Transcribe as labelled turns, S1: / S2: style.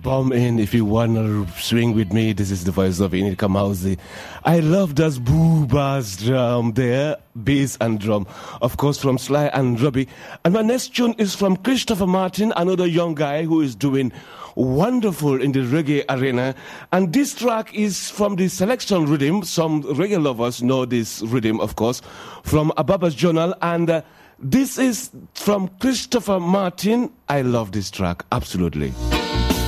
S1: Bomb in if you wanna swing with me. This is the voice of Enid Kamauzi. I love that boo bass drum there, bass and drum. Of course, from Sly and Robbie. And my next tune is from Christopher Martin, another young guy who is doing wonderful in the reggae arena. And this track is from the Selection Rhythm. Some reggae lovers know this rhythm, of course, from Ababa's Journal. And this is from Christopher Martin. I love this track, absolutely.